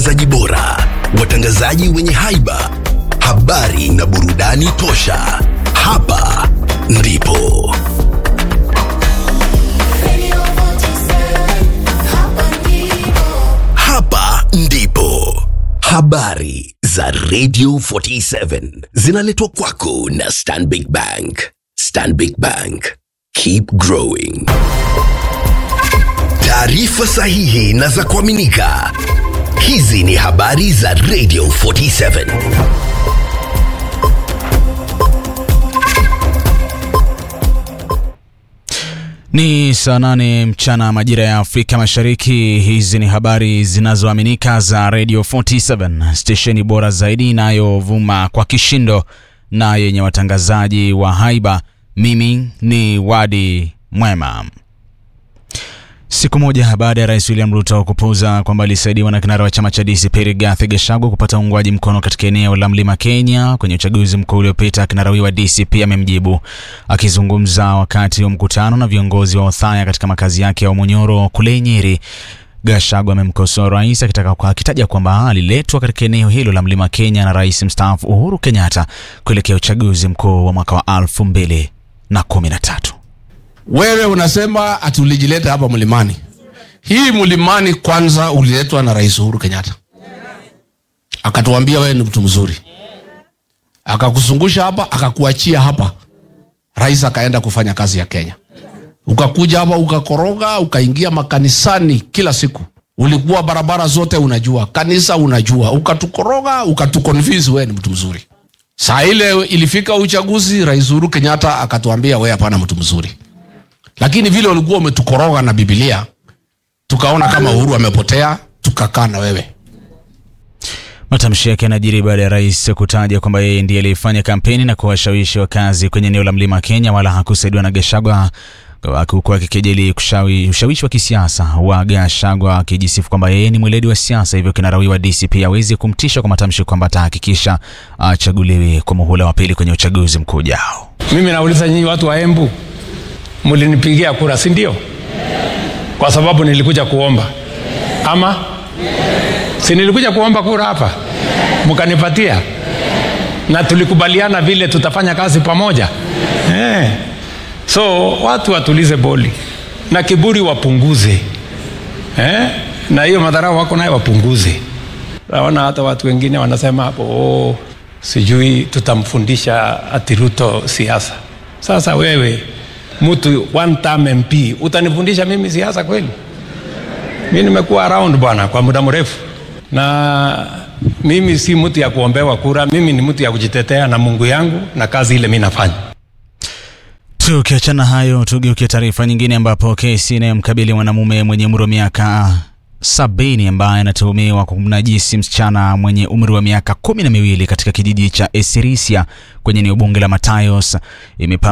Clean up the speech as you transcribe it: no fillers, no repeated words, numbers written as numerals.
Watangazaji bora, watangazaji wenye haiba, habari na burudani tosha. Hapa ndipo habari za Radio 47 zinaletwa kwako na Stanbic Bank. Stanbic Bank, keep growing. Taarifa sahihi na za kuaminika. Hizi ni habari za Radio 47. Ni saa 8 mchana majira ya Afrika Mashariki. Hizi ni habari zinazoaminika za Radio 47, stesheni bora zaidi inayovuma kwa kishindo na yenye watangazaji wa haiba. Mimi ni Wadi Mwema. Siku moja baada ya Rais William Ruto kupuuza kwamba alisaidiwa na kinara wa chama cha DCP Rigathi Gachagua kupata uungwaji mkono katika eneo la Mlima Kenya kwenye uchaguzi mkuu uliopita, kinara wa DCP amemjibu. Akizungumza wakati wa mkutano na viongozi wa Othaya katika makazi yake ya Munyoro kule Nyeri, Gachagua amemkosoa rais akitaja kwamba aliletwa katika eneo hilo la Mlima Kenya na Rais mstaafu Uhuru Kenyatta kuelekea uchaguzi mkuu wa mwaka wa 2013. Wewe unasema ati ulijileta hapa mlimani. Hii mlimani kwanza uliletwa na Rais Uhuru Kenyatta. Akatuambia wewe ni mtu mzuri. Akakusungusha hapa, akakuachia hapa. Rais akaenda kufanya kazi ya Kenya. Ukakuja hapa ukakoroga, ukaingia makanisani kila siku. Ulikuwa barabara zote unajua, kanisa unajua, ukatukoroga, ukatuconvince wewe ni mtu mzuri. Saa ile ilifika uchaguzi, Rais Uhuru Kenyatta akatuambia wewe hapana mtu mzuri. Lakini vile ulikuwa umetukoroga na Biblia, tukaona kama Uhuru amepotea, tukakaa na wewe. Matamshi yake yanajiri baada ya rais kutaja kwamba yeye ndiye alifanya kampeni na kuwashawishi wakazi kwenye eneo la Mlima Kenya, wala hakusaidiwa na Gachagua, kwa kikejeli ushawishi wa kisiasa wa Gachagua, akijisifu kwamba yeye ni mweledi wa siasa, hivyo kinara wa DCP hawezi kumtisha kwa matamshi kwamba atahakikisha achaguliwe kwa muhula wa pili kwenye uchaguzi mkuu ujao. Mimi nauliza nyinyi watu wa Embu, mlinipigia kura si ndio? Kwa sababu nilikuja kuomba. Ama si nilikuja kuomba kura hapa, mkanipatia, na tulikubaliana vile tutafanya kazi pamoja. So watu watulize boli na kiburi wapunguze, na hiyo madharau wako nayo wapunguze. Naona hata watu wengine wanasema hapo, sijui tutamfundisha ati Ruto siasa. Sasa wewe mtu one term MP utanifundisha mimi siasa kweli? Mimi nimekuwa around bwana kwa muda mrefu, na mimi si mtu ya kuombewa kura. Mimi ni mtu ya kujitetea na Mungu yangu na kazi ile mimi nafanya. Tukiachana hayo, tugeukie taarifa nyingine ambapo kesi inayomkabili mwanamume mwenye umri wa miaka 70 ambaye anatuhumiwa kumnajisi msichana mwenye umri wa miaka 12 katika kijiji cha Esirisia kwenye eneo bunge la Matayos